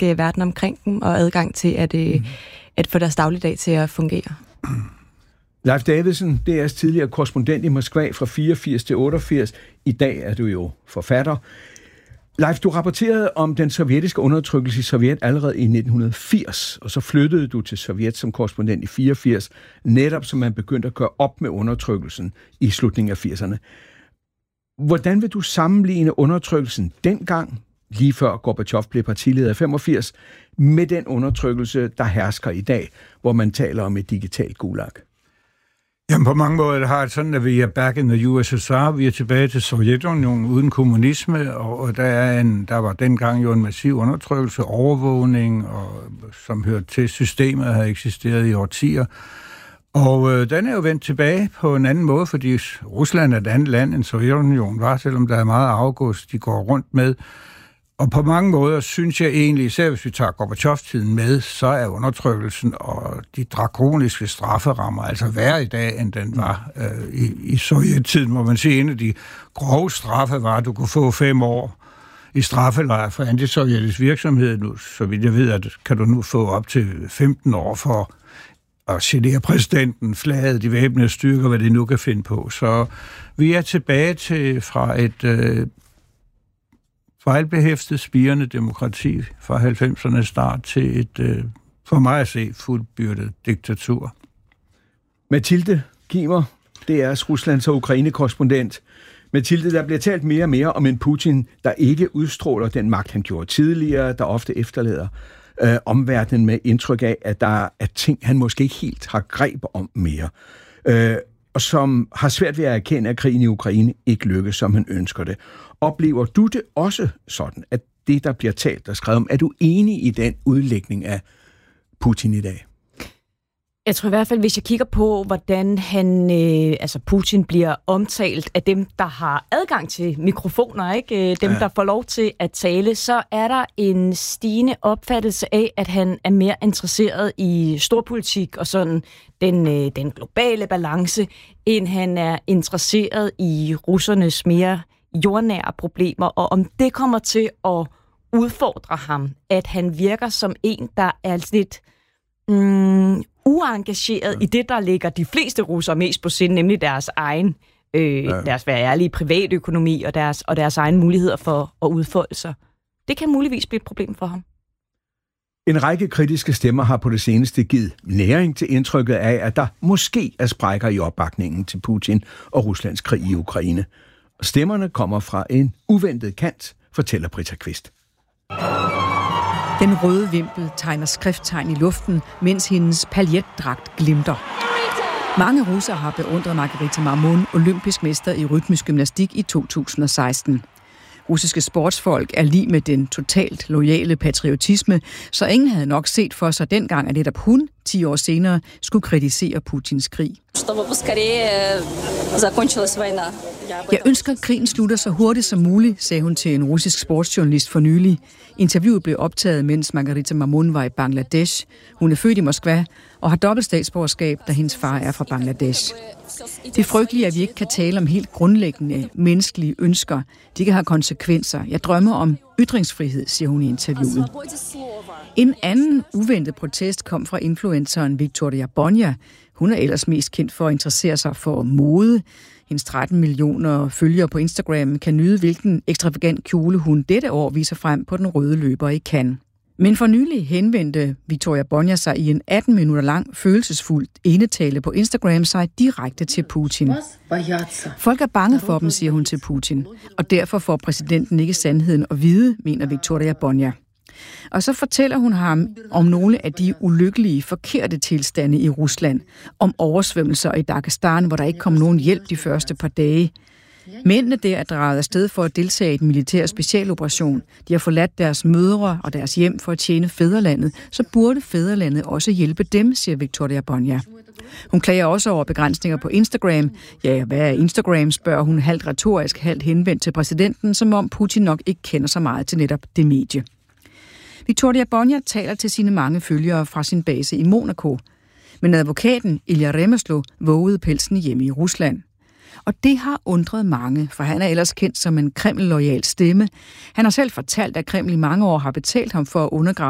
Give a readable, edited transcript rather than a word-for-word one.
politiske verden omkring dem, og adgang til at få deres dagligdag til at fungere. Leif Davidsen, DR's tidligere korrespondent i Moskva fra 84 til 88. I dag er du jo forfatter. Leif, du rapporterede om den sovjetiske undertrykkelse i Sovjet allerede i 1980, og så flyttede du til Sovjet som korrespondent i 84, netop som man begyndte at gøre op med undertrykkelsen i slutningen af 80'erne. Hvordan vil du sammenligne undertrykkelsen dengang, lige før Gorbatjov blev partileder i 85, med den undertrykkelse, der hersker i dag, hvor man taler om et digitalt gulag? Jamen på mange måder har det sådan, at vi er back in the USSR, vi er tilbage til Sovjetunionen uden kommunisme, og der var dengang jo en massiv undertrykkelse, overvågning, og, som hørte til systemet, havde eksisteret i årtier. Og den er jo vendt tilbage på en anden måde, fordi Rusland er et andet land end Sovjetunionen var, selvom der er meget afgås, de går rundt med. Og på mange måder synes jeg egentlig, især hvis vi tager Gorbatjov-tiden med, så er undertrykkelsen og de drakoniske strafferammer altså værre i dag, end den var i Sovjettiden, hvor man siger, en af de grove straffe var, at du kunne få 5 år i straffelejr for antisovjetisk virksomhed. Nu, så vidt jeg ved, at kan du nu få op til 15 år for at genere præsidenten, flaget, de væbnede styrker, hvad det nu kan finde på. Så vi er tilbage fra et fejlbehæftet, spirende demokrati fra 90'ernes start til et, for mig at se, fuldbyrdet diktatur. Mathilde Gimer, DR's Ruslands- og Ukraine-korrespondent. Mathilde, der bliver talt mere og mere om en Putin, der ikke udstråler den magt, han gjorde tidligere, der ofte efterlader omverdenen med indtryk af, at der er ting, han måske ikke helt har greb om mere. Og som har svært ved at erkende, at krigen i Ukraine ikke lykkes, som han ønsker det. Oplever du det også sådan, at det, der bliver talt og skrevet om, er du enig i den udlægning af Putin i dag? Jeg tror i hvert fald, hvis jeg kigger på, hvordan Putin bliver omtalt af dem, der har adgang til mikrofoner, ikke? Dem, der får lov til at tale, så er der en stigende opfattelse af, at han er mere interesseret i storpolitik og sådan den globale balance, end han er interesseret i russernes mere jordnære problemer, og om det kommer til at udfordre ham, at han virker som en, der er lidt uengageret i det, der ligger de fleste russere mest på sinde, nemlig deres egen, deres være ærlige privatøkonomi og deres egen muligheder for at udfolde sig. Det kan muligvis blive et problem for ham. En række kritiske stemmer har på det seneste givet næring til indtrykket af, at der måske er sprækker i opbakningen til Putin og Ruslands krig i Ukraine. Stemmerne kommer fra en uventet kant, fortæller Britta Kvist. Den røde vimpel tegner skrifttegn i luften, mens hendes paljetdragt glimter. Mange russere har beundret Margarita Marmon, olympisk mester i rytmisk gymnastik i 2016. Russiske sportsfolk er lig med den totalt loyale patriotisme, så ingen havde nok set for sig dengang, at netop hun 10 år senere skulle kritisere Putins krig. Jeg ønsker, at krigen slutter så hurtigt som muligt, sagde hun til en russisk sportsjournalist for nylig. Interviewet blev optaget, mens Margarita Marmon var i Bangladesh. Hun er født i Moskva og har dobbelt statsborgerskab, da hendes far er fra Bangladesh. Det er frygteligt, at vi ikke kan tale om helt grundlæggende menneskelige ønsker. De kan have konsekvenser. Jeg drømmer om ytringsfrihed, siger hun i interviewet. En anden uventet protest kom fra influenceren Victoria Bonja. Hun er ellers mest kendt for at interessere sig for mode. Hendes 13 millioner følgere på Instagram kan nyde, hvilken ekstravagant kjole hun dette år viser frem på den røde løber i Cannes. Men for nylig henvendte Victoria Bonja sig i en 18 minutter lang følelsesfuld enetale på Instagram sig direkte til Putin. Folk er bange for dem, siger hun til Putin, og derfor får præsidenten ikke sandheden at vide, mener Victoria Bonja. Og så fortæller hun ham om nogle af de ulykkelige, forkerte tilstande i Rusland, om oversvømmelser i Dagestan, hvor der ikke kom nogen hjælp de første par dage. Mændene der er draget afsted for at deltage i den militære specialoperation. De har forladt deres mødre og deres hjem for at tjene fædrelandet, så burde fædrelandet også hjælpe dem, siger Victoria Bonja. Hun klager også over begrænsninger på Instagram. Ja, hvad er Instagram, spørger hun halvt retorisk, halvt henvendt til præsidenten, som om Putin nok ikke kender så meget til netop det medie. Victoria Bonja taler til sine mange følgere fra sin base i Monaco. Men advokaten Ilya Remeslo vågede pelsen hjemme i Rusland. Og det har undret mange, for han er ellers kendt som en Kreml-loyal stemme. Han har selv fortalt, at Kreml i mange år har betalt ham for at undergrave